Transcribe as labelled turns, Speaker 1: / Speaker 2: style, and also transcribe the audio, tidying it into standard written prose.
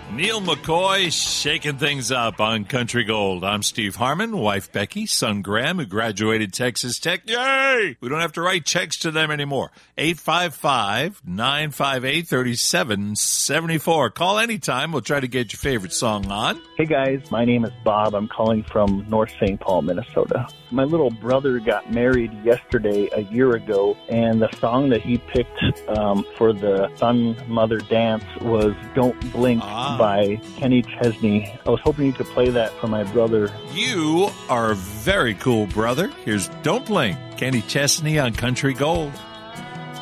Speaker 1: Neil McCoy shaking things up on Country Gold. I'm Steve Harmon, wife Becky, son Graham, who graduated Texas Tech. Yay! We don't have to write checks to them anymore. 855-958-3774. Call anytime. We'll try to get your favorite song on.
Speaker 2: Hey guys, my name is Bob. I'm calling from North St. Paul, Minnesota. My little brother got married yesterday, a year ago, and the song that he picked for the son-mother dance was Don't Blink by Kenny Chesney. I was hoping you could play that for my brother.
Speaker 1: You are a very cool brother. Here's Don't Blink, Kenny Chesney on Country Gold.